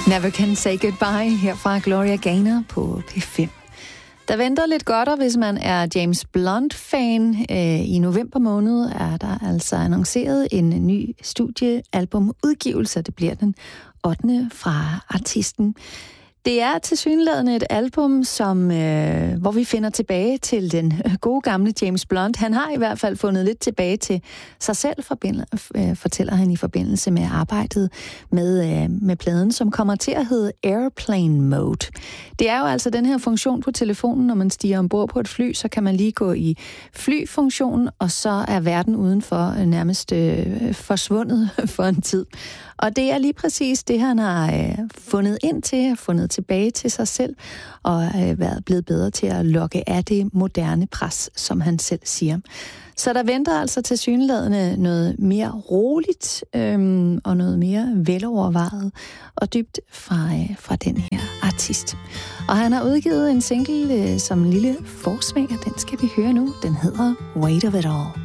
Never Can Say Goodbye her fra Gloria Gaynor på P5. Der venter lidt godt, hvis man er James Blunt-fan. I november måned er der altså annonceret en ny studiealbumudgivelse. Det bliver den 8. fra artisten. Det er tilsyneladende et album, hvor vi finder tilbage til den gode gamle James Blunt. Han har i hvert fald fundet lidt tilbage til sig selv, fortæller han i forbindelse med arbejdet med pladen, som kommer til at hedde Airplane Mode. Det er jo altså den her funktion på telefonen, når man stiger ombord på et fly, så kan man lige gå i flyfunktionen, og så er verden udenfor nærmest forsvundet for en tid. Og det er lige præcis det, han har fundet ind til, fundet tilbage til sig selv, og været blevet bedre til at lokke af det moderne pres, som han selv siger. Så der venter altså tilsyneladende noget mere roligt, og noget mere velovervejet og dybt fra den her artist. Og han har udgivet en single som en lille forsmag, og den skal vi høre nu. Den hedder Weight of It All.